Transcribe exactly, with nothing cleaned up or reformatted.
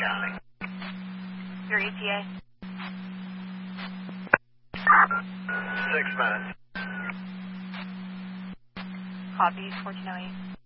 County. Your E T A? Six minutes. Copy, fourteen oh eight.